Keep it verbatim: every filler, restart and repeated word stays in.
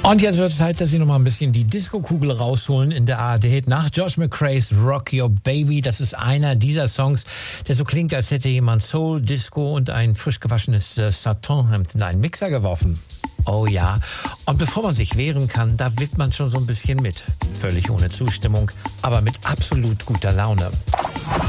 Und jetzt wird es Zeit, dass Sie noch mal ein bisschen die Disco-Kugel rausholen in der A R D. Nach Josh McRae's Rock Your Baby. Das ist einer dieser Songs, der so klingt, als hätte jemand Soul, Disco und ein frisch gewaschenes äh, Satin-Hemd in einen Mixer geworfen. Oh ja. Und bevor man sich wehren kann, da wippt man schon so ein bisschen mit. Völlig ohne Zustimmung, aber mit absolut guter Laune.